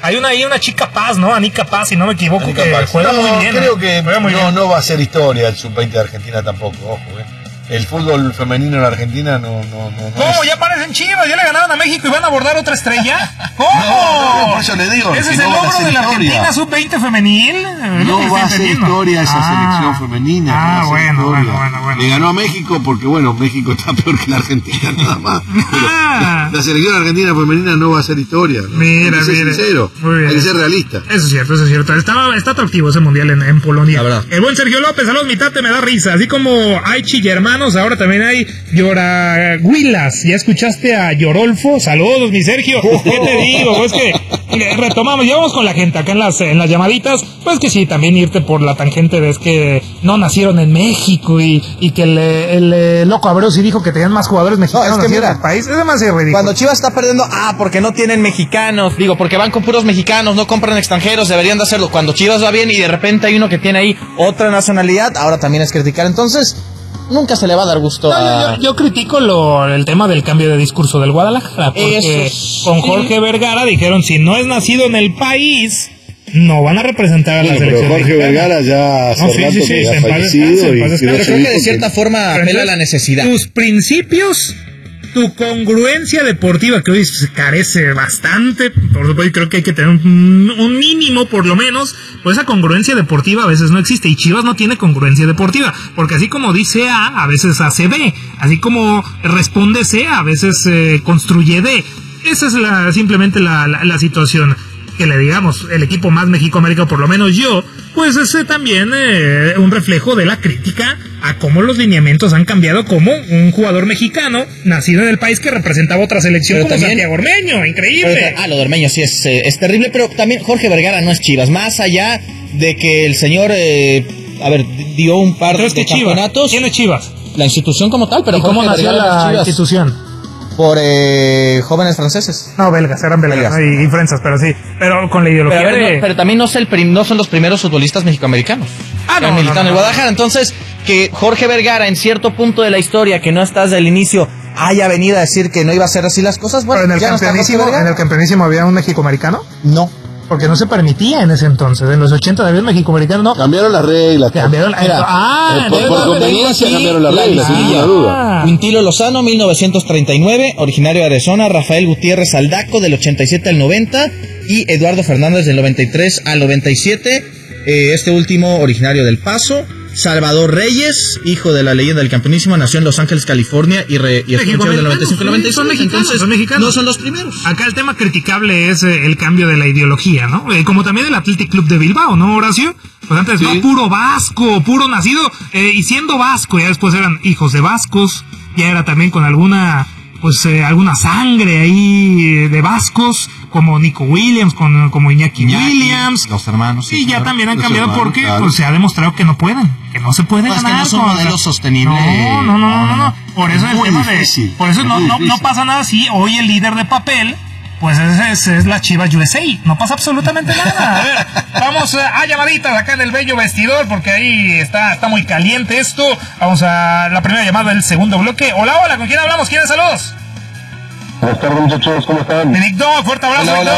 Hay una chica Paz, ¿no? Anica Paz, si no me equivoco, Anica que Paz. juega muy bien. Creo que no va a ser historia el sub-20 de Argentina tampoco, ojo, El fútbol femenino en Argentina no ¿Cómo? ¿Ya parecen Chivas? ¿Ya le ganaron a México y van a abordar otra estrella? ¿Cómo? No, por eso le digo. ¿Ese es el logro de la Argentina sub-20 femenil? No va a ser historia esa selección femenina. Bueno. Le ganó a México porque, México está peor que la Argentina, nada más. La selección argentina femenina no va a ser historia. Mira. Sincero. Hay que ser realista. Eso es cierto. Está atractivo ese mundial en Polonia. El buen Sergio López, saludos, Mitate, me da risa. Así como hay Chillermanos, ahora también hay Lloraguilas. ¿Ya escuchaste a Llorolfo? Saludos, mi Sergio. ¿Qué te digo? Pues que retomamos, ya vamos con la gente acá en las llamaditas. Pues que sí, también irte por la tangente de que no nacieron en México y que el loco Abreu sí dijo que tenían más jugadores mexicanos en el país. Es demasiado ridículo. Cuando Chivas está perdiendo, porque no tienen mexicanos, porque van con puros mexicanos, no compran extranjeros, deberían de hacerlo. Cuando Chivas va bien y de repente hay uno que tiene ahí otra nacionalidad, ahora también es criticar. Entonces, nunca se le va a dar gusto a... Yo critico el tema del cambio de discurso del Guadalajara, porque con Jorge Vergara dijeron, si no es nacido en el país, no van a representar a la selección. Pero Jorge Vergara ya hace rato que ha fallecido. Pero creo que de cierta forma apela a la necesidad. Tus principios, tu congruencia deportiva, que hoy se carece bastante, por supuesto, creo que hay que tener un mínimo, por lo menos, pues esa congruencia deportiva a veces no existe, y Chivas no tiene congruencia deportiva, porque así como dice A veces hace B, así como responde C, a veces construye D. Esa es simplemente la situación. Que le digamos, el equipo más México-América, por lo menos yo, pues es también un reflejo de la crítica a cómo los lineamientos han cambiado, como un jugador mexicano nacido en el país que representaba otra selección, pero como también, Santiago Ormeño, increíble. Lo de Ormeño sí es terrible, pero también Jorge Vergara no es Chivas, más allá de que el señor, dio un par de campeonatos. ¿Quién es Chivas? La institución como tal, pero ¿y cómo nació la institución? Por jóvenes franceses. No, belgas, eran belgas. ¿No? Y francesas, pero sí. Pero con la ideología pero también no son los primeros futbolistas mexicoamericanos. No. En Guadalajara. Entonces, que Jorge Vergara, en cierto punto de la historia, que no está desde el inicio, haya venido a decir que no iba a ser así las cosas, pero en el campeonísimo había un México-americano. No. Porque no se permitía en ese entonces. En los 80 había un México-americano, ¿no? Cambiaron las reglas. Por conveniencia cambiaron las reglas, sin ninguna duda. Quintilo Lozano, 1939, originario de Arizona. Rafael Gutiérrez Aldaco, del 87 al 90. Y Eduardo Fernández, del 93 al 97. Este último, originario del Paso. Salvador Reyes, hijo de la leyenda del campeonísimo, nació en Los Ángeles, California y fue campeón del 95 al 96. Son mexicanos, son mexicanos. No son los primeros. Acá el tema criticable es el cambio de la ideología, ¿no? Como también el Athletic Club de Bilbao, ¿no, Horacio? Pues antes no, puro vasco, puro nacido, y siendo vasco, ya después eran hijos de vascos, ya era también con alguna sangre ahí de vascos, como Nico Williams, como Iñaki Williams, los hermanos. Y ya también han cambiado porque pues se ha demostrado que no pueden, que no se pueden ganar. Que no son modelos sostenibles. No. Por eso el tema por eso no pasa nada si hoy el líder de papel, pues es la Chivas USA. No pasa absolutamente nada. A ver, vamos a llamaditas acá en el bello vestidor, porque ahí está muy caliente esto. Vamos a la primera llamada del segundo bloque. Hola, ¿con quién hablamos? ¿Quiénes saludos? Buenas tardes, muchachos, ¿cómo están? Big Dog, fuerte abrazo, Big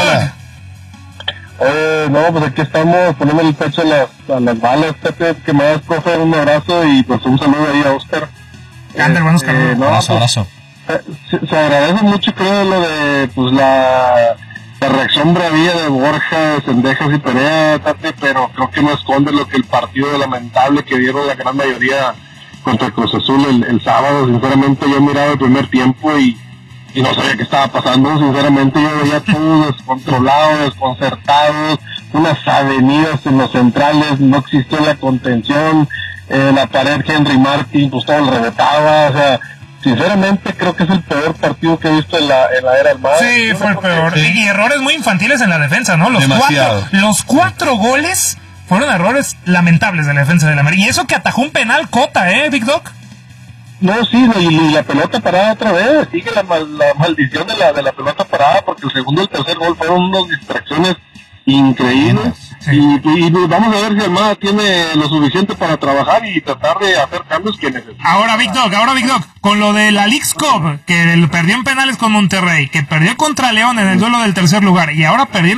Dog. Pues aquí estamos, poniendo el pecho a las balas, Pepe, que me das, profe, un abrazo y pues un saludo ahí a Oscar. Buenos abrazo. Se agradece mucho, creo, lo de pues la reacción bravía de Borja, Cendejas y Perea, Tate, pero creo que no esconde lo que el partido lamentable que dieron la gran mayoría contra Cruz Azul el sábado. Sinceramente yo miraba el primer tiempo y no sabía qué estaba pasando. Sinceramente yo veía todo descontrolado, desconcertados, unas avenidas en los centrales, no existía la contención, la pared Henry Martin pues todo le rebotaba, o sea, sinceramente creo que es el peor partido que he visto en la era Almada. Sí, fue el peor. Y errores muy infantiles en la defensa, ¿no? Los cuatro goles fueron errores lamentables de la defensa del América. Y eso que atajó un penal Cota, Big Dog. No, sí, y la pelota parada otra vez. Sigue la maldición de la pelota parada, porque el segundo y el tercer gol fueron unas distracciones increíbles. Sí. Y vamos a ver si Almada tiene lo suficiente para trabajar y tratar de hacer cambios que necesita. Ahora Big Dog, con lo de la Leagues Cup, que perdió en penales con Monterrey, que perdió contra León en el duelo del tercer lugar, y ahora perdió